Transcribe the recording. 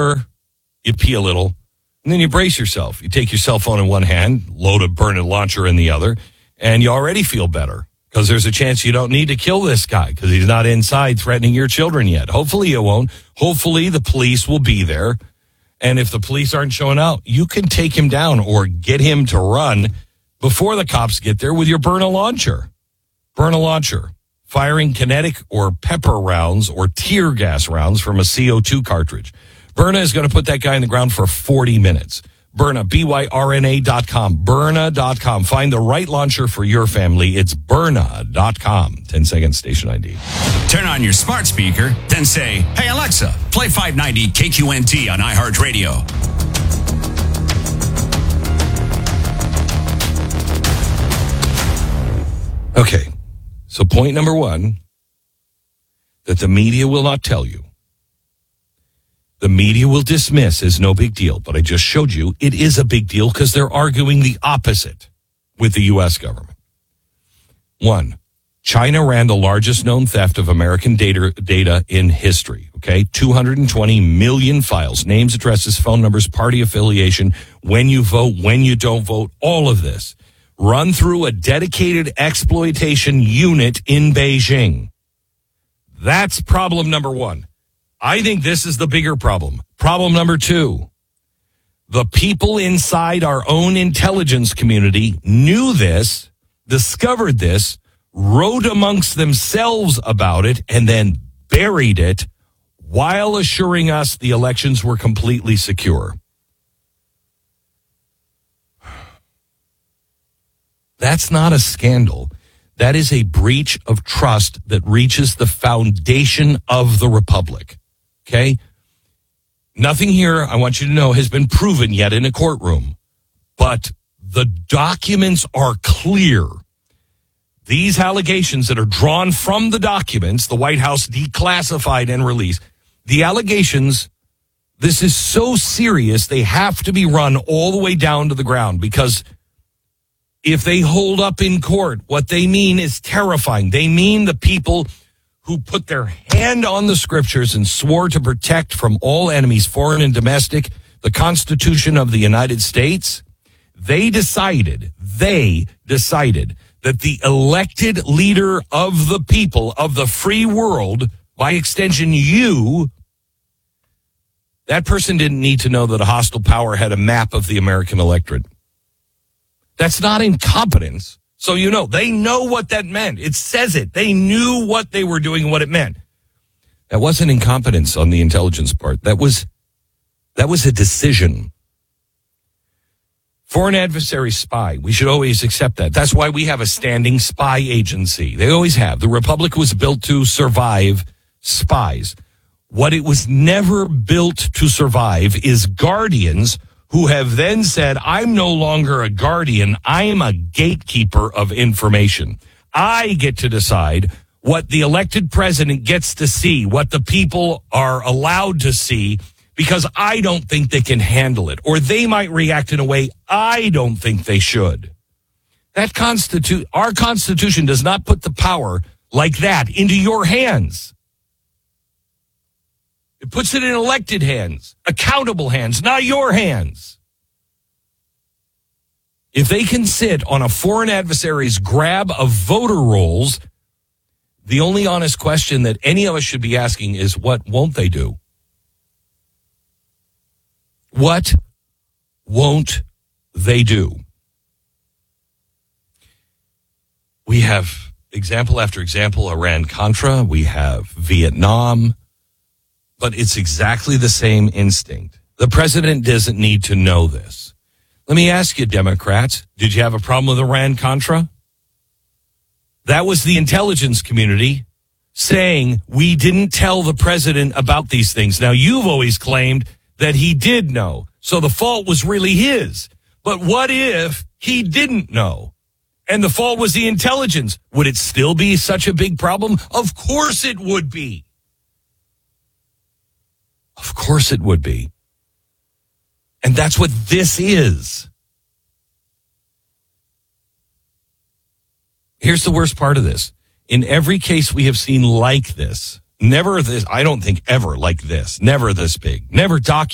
launcher, you pee a little, and then you brace yourself. You take your cell phone in one hand, load a burning launcher in the other, and you already feel better because there's a chance you don't need to kill this guy because he's not inside threatening your children yet. Hopefully you won't. Hopefully the police will be there. And if the police aren't showing out, you can take him down or get him to run before the cops get there with your Byrna launcher. Byrna launcher, firing kinetic or pepper rounds or tear gas rounds from a CO2 cartridge. Byrna is going to put that guy in the ground for 40 minutes. Byrna, Byrna.com, Byrna.com. Find the right launcher for your family. It's Byrna.com. 10-second station ID. Turn on your smart speaker, then say, "Hey, Alexa, play 590 KQNT on iHeartRadio." Okay, so point number one, that the media will not tell you. The media will dismiss as no big deal, but I just showed you it is a big deal because they're arguing the opposite with the U.S. government. One, China ran the largest known theft of American data in history, okay? 220 million files, names, addresses, phone numbers, party affiliation, when you vote, when you don't vote, all of this. Run through a dedicated exploitation unit in Beijing. That's problem number one. I think this is the bigger problem. Problem number two, the people inside our own intelligence community knew this, discovered this, wrote amongst themselves about it, and then buried it while assuring us the elections were completely secure. That's not a scandal. That is a breach of trust that reaches the foundation of the republic. Okay? Nothing here, I want you to know, has been proven yet in a courtroom. But the documents are clear. These allegations that are drawn from the documents, the White House declassified and released, the allegations, this is so serious, they have to be run all the way down to the ground because if they hold up in court, what they mean is terrifying. They mean the people who put their hand on the scriptures and swore to protect from all enemies, foreign and domestic, the Constitution of the United States. They decided that the elected leader of the people of the free world, by extension you, that person didn't need to know that a hostile power had a map of the American electorate. That's not incompetence. So you know, they know what that meant. It says it. They knew what they were doing and what it meant. That wasn't incompetence on the intelligence part. That was a decision. Foreign adversary spy. We should always accept that. That's why we have a standing spy agency. They always have. The Republic was built to survive spies. What it was never built to survive is guardians who have then said, I'm no longer a guardian, I am a gatekeeper of information. I get to decide what the elected president gets to see, what the people are allowed to see, because I don't think they can handle it, or they might react in a way I don't think they should. Our Constitution does not put the power like that into your hands. It puts it in elected hands, accountable hands, not your hands. If they can sit on a foreign adversary's grab of voter rolls, the only honest question that any of us should be asking is, what won't they do? What won't they do? We have example after example, Iran-Contra. We have Vietnam. But it's exactly the same instinct. The president doesn't need to know this. Let me ask you, Democrats, did you have a problem with Iran-Contra? That was the intelligence community saying we didn't tell the president about these things. Now, you've always claimed that he did know, so the fault was really his. But what if he didn't know, and the fault was the intelligence? Would it still be such a big problem? Of course it would be. Of course it would be. And that's what this is. Here's the worst part of this. In every case we have seen like this, never this, I don't think ever like this, never this big, never documented.